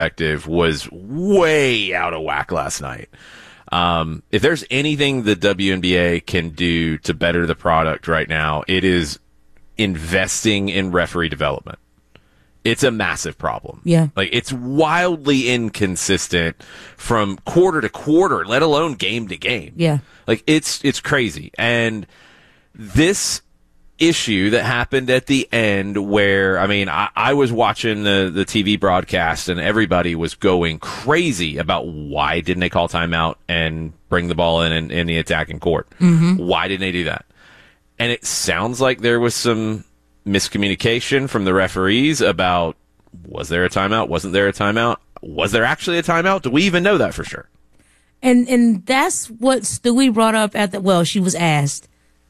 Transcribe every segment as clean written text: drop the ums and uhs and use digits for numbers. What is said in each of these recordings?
perspective was way out of whack last night. If there's anything the WNBA can do to better the product right now, it is investing in referee development. It's a massive problem. Yeah. Like, it's wildly inconsistent from quarter to quarter, let alone game to game. Yeah. Like, it's crazy. And this issue that happened at the end where, I mean, I was watching the TV broadcast and everybody was going crazy about why didn't they call timeout and bring the ball in the attacking court? Mm-hmm. Why didn't they do that? And it sounds like there was some miscommunication from the referees about, was there a timeout? Wasn't there a timeout? Was there actually a timeout? Do we even know that for sure? And that's what Stewie brought up she was asked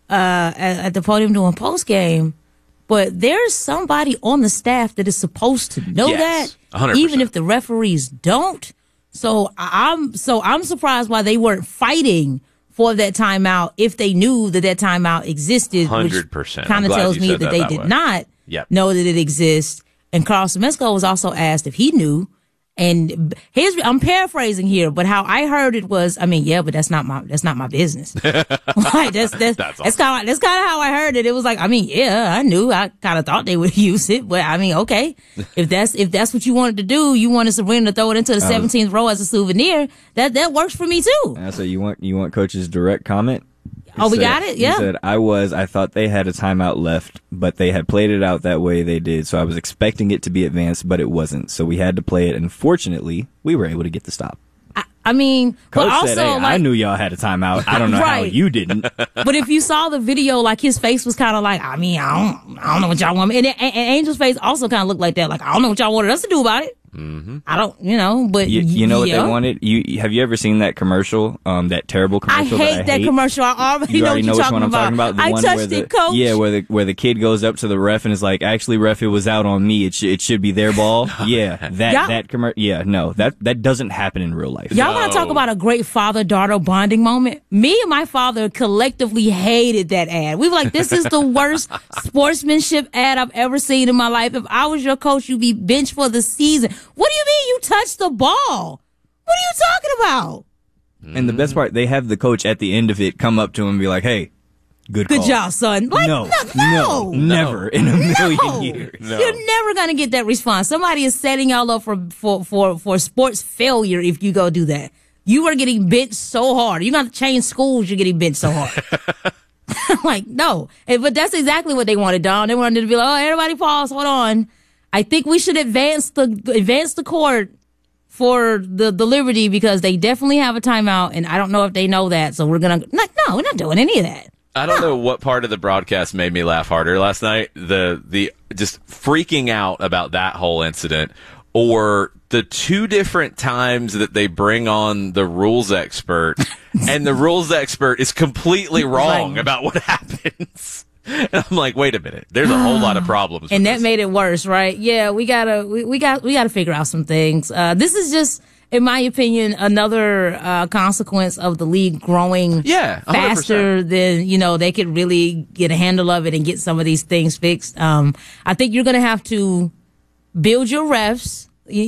at the podium doing post game. But there's somebody on the staff that is supposed to know Yes, that, 100%. even if the referees don't. So I'm surprised why they weren't fighting for that timeout if they knew that timeout existed. 100%. Kind of tells me that they did not know that it exists. And Carl Semesko was also asked if he knew. And I'm paraphrasing here, but how I heard it was, I mean, yeah, but that's not my business. Like, that's kind of how I heard it. It was like, I mean, yeah, I knew. I kind of thought they would use it, but I mean, okay, if that's what you wanted to do, you wanted Serena to throw it into the 17th row as a souvenir. That works for me too. So you want Coach's direct comment? We got it? Yeah. He said, I thought they had a timeout left, but they had played it out that way they did. So I was expecting it to be advanced, but it wasn't. So we had to play it. And fortunately, we were able to get the stop. I mean, Coach said, hey, I knew y'all had a timeout. I don't know how you didn't. But if you saw the video, like, his face was kind of like, I mean, I don't know what y'all want me. And Angel's face also kind of looked like that. Like, I don't know what y'all wanted us to do about it. Mm-hmm. I don't, but you know what they wanted? Have you ever seen that commercial? That terrible commercial. I hate that commercial. I already know what you're talking about. The I one touched it, Coach. Yeah, where the kid goes up to the ref and is like, actually, ref, it was out on me. It should be their ball. Yeah, that commercial. Yeah, no, that doesn't happen in real life. Y'all want to talk about a great father-daughter bonding moment? Me and my father collectively hated that ad. We were like, this is the worst sportsmanship ad I've ever seen in my life. If I was your coach, you'd be benched for the season. What do you mean you touched the ball? What are you talking about? And the best part, they have the coach at the end of it come up to him and be like, hey, good job, son. Like, no, never in a million years. No. You're never going to get that response. Somebody is setting y'all up for sports failure if you go do that. You are getting benched so hard. You're going to change schools, you're getting benched so hard. Like, no. But that's exactly what they wanted, Don. They wanted to be like, oh, everybody pause, hold on. I think we should advance the court for the Liberty because they definitely have a timeout, and I don't know if they know that. So we're not doing any of that. I don't know what part of the broadcast made me laugh harder last night. The just freaking out about that whole incident, or the two different times that they bring on the rules expert, and the rules expert is completely wrong about what happens. And I'm like, wait a minute. There's a whole lot of problems. And that made it worse, right? Yeah, we gotta figure out some things. This is just, in my opinion, another consequence of the league growing faster than, they could really get a handle of it and get some of these things fixed. I think you're gonna have to build your refs.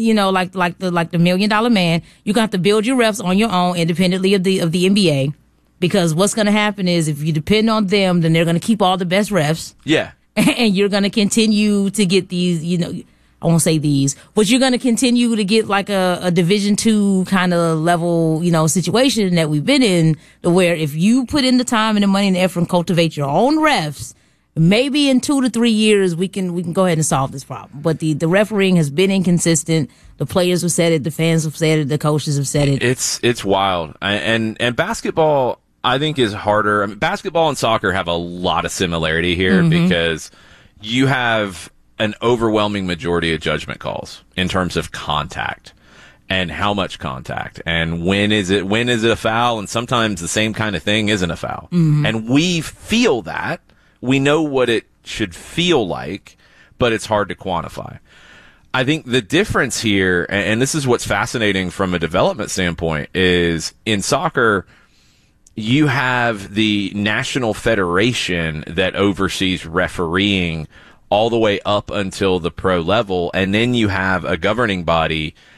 Like the $1 million man. You're gonna have to build your refs on your own, independently of the NBA. Because what's going to happen is if you depend on them, then they're going to keep all the best refs. Yeah. And you're going to continue to get these, I won't say these, but you're going to continue to get like a Division II kind of level, situation that we've been in, to where if you put in the time and the money and the effort and cultivate your own refs, maybe in 2 to 3 years we can go ahead and solve this problem. But the refereeing has been inconsistent. The players have said it, the fans have said it, the coaches have said it. It's wild. And basketball, I think, is harder. I mean, basketball and soccer have a lot of similarity here because you have an overwhelming majority of judgment calls in terms of contact and how much contact and when is it a foul, and sometimes the same kind of thing isn't a foul. And we feel that. We know what it should feel like, but it's hard to quantify. I think the difference here, and this is what's fascinating from a development standpoint, is in soccer, you have the national federation that oversees refereeing all the way up until the pro level, and then you have a governing body